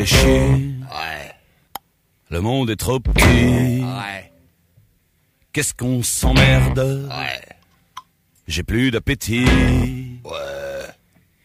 chier. Ouais. Le monde est trop petit. Ouais. Qu'est-ce qu'on s'emmerde. Ouais. J'ai plus d'appétit. Ouais.